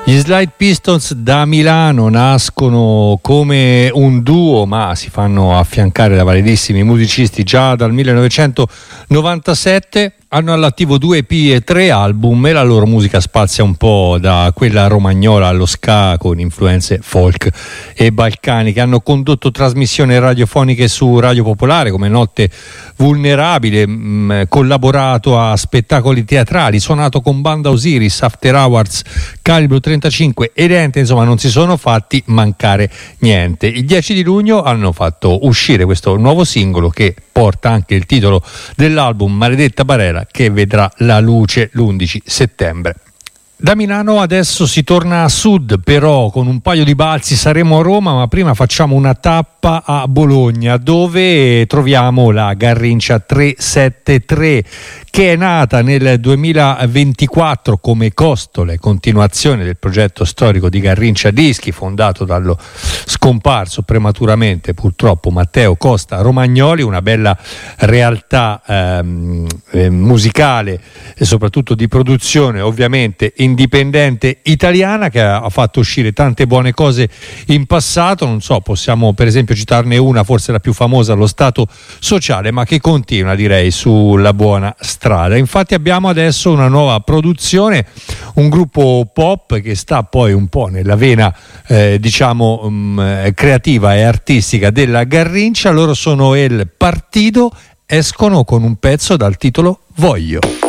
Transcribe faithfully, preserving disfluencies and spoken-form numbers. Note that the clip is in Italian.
Gli Slide Pistons da Milano nascono come un duo, ma si fanno affiancare da validissimi musicisti già dal millenovecentonovantasette. Hanno all'attivo due E P e tre album e la loro musica spazia un po' da quella romagnola allo ska con influenze folk e balcaniche. Hanno condotto trasmissioni radiofoniche su Radio Popolare come Notte Vulnerabile, mh, collaborato a spettacoli teatrali, suonato con Banda Osiris, After Hours, Calibro trentacinque ed Ente, insomma non si sono fatti mancare niente. Il dieci di luglio hanno fatto uscire questo nuovo singolo che porta anche il titolo dell'album Maledetta Barela, che vedrà la luce l'undici settembre. Da Milano adesso si torna a sud, però con un paio di balzi saremo a Roma, ma prima facciamo una tappa a Bologna, dove troviamo la Garrincia trecentosettantatré, che è nata nel duemilaventiquattro come costole, continuazione del progetto storico di Garrincia Dischi, fondato dallo scomparso prematuramente purtroppo Matteo Costa Romagnoli, una bella realtà ehm, eh, musicale e soprattutto di produzione ovviamente indipendente italiana, che ha fatto uscire tante buone cose in passato. Non so, possiamo per esempio citarne una, forse la più famosa, Lo Stato Sociale, ma che continua, direi, sulla buona strada. Infatti abbiamo adesso una nuova produzione, un gruppo pop che sta poi un po' nella vena eh, diciamo um, creativa e artistica della Garrincia. Loro sono El Partido, escono con un pezzo dal titolo Voglio.